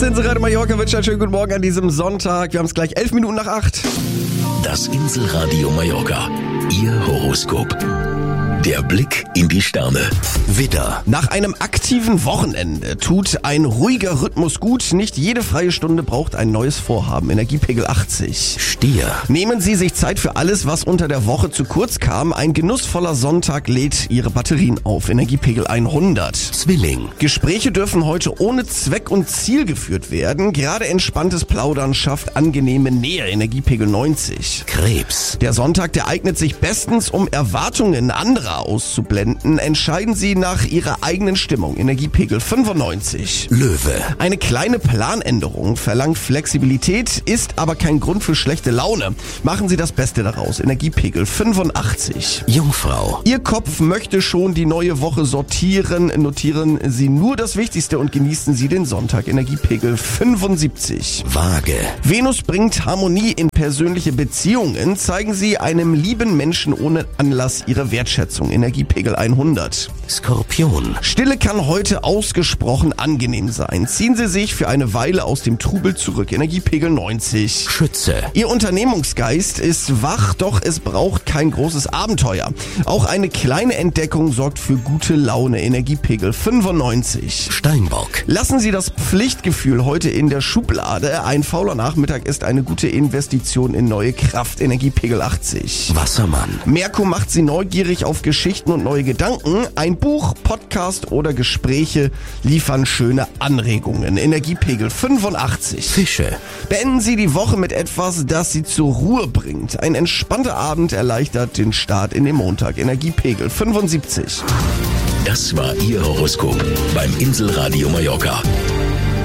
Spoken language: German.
Inselradio Mallorca wünscht einen schönen guten Morgen an diesem Sonntag. Wir haben es gleich 11 Minuten nach 8. Das Inselradio Mallorca. Ihr Horoskop. Der Blick in die Sterne. Widder. Nach einem aktiven Wochenende tut ein ruhiger Rhythmus gut. Nicht jede freie Stunde braucht ein neues Vorhaben. Energiepegel 80. Stier. Nehmen Sie sich Zeit für alles, was unter der Woche zu kurz kam. Ein genussvoller Sonntag lädt Ihre Batterien auf. Energiepegel 100. Zwilling. Gespräche dürfen heute ohne Zweck und Ziel geführt werden. Gerade entspanntes Plaudern schafft angenehme Nähe. Energiepegel 90. Krebs. Der Sonntag, der eignet sich bestens, um Erwartungen anderer auszublenden. Entscheiden Sie nach Ihrer eigenen Stimmung. Energiepegel 95. Löwe. Eine kleine Planänderung verlangt Flexibilität, ist aber kein Grund für schlechte Laune. Machen Sie das Beste daraus. Energiepegel 85. Jungfrau. Ihr Kopf möchte schon die neue Woche sortieren. Notieren Sie nur das Wichtigste und genießen Sie den Sonntag. Energiepegel 75. Waage. Venus bringt Harmonie in persönliche Beziehungen. Zeigen Sie einem lieben Menschen ohne Anlass Ihre Wertschätzung. Energiepegel 100. Skorpion. Stille kann heute ausgesprochen angenehm sein. Ziehen Sie sich für eine Weile aus dem Trubel zurück. Energiepegel 90. Schütze. Ihr Unternehmungsgeist ist wach, doch es braucht kein großes Abenteuer. Auch eine kleine Entdeckung sorgt für gute Laune. Energiepegel 95. Steinbock. Lassen Sie das Pflichtgefühl heute in der Schublade. Ein fauler Nachmittag ist eine gute Investition in neue Kraft. Energiepegel 80. Wassermann. Merkur macht Sie neugierig auf Geschichten und neue Gedanken. Ein Buch, Podcast oder Gespräche liefern schöne Anregungen. Energiepegel 85. Fische. Beenden Sie die Woche mit etwas, das Sie zur Ruhe bringt. Ein entspannter Abend erleichtert den Start in den Montag. Energiepegel 75. Das war Ihr Horoskop beim Inselradio Mallorca.